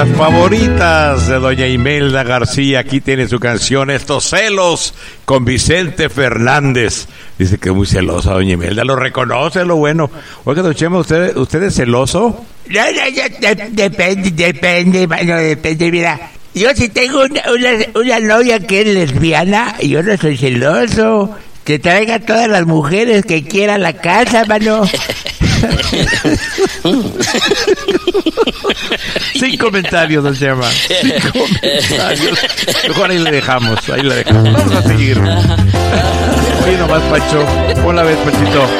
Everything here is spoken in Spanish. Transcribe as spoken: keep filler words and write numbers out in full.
las favoritas de doña Imelda García. Aquí tiene su canción Estos celos con Vicente Fernández. Dice que es muy celosa doña Imelda, lo reconoce, lo bueno. Oiga, don Chema, ¿usted, usted es celoso? No, no, no, de- depende, depende, mano, depende, mira. Yo si tengo una, una, una novia que es lesbiana, yo no soy celoso. Que traiga todas las mujeres que quiera a la casa, mano. Sin comentarios, don Chema. Sin comentarios. Mejor ahí le dejamos, ahí le dejamos. Vamos a seguir. Oye, nomás, Pancho. Hola, vez, Panchito.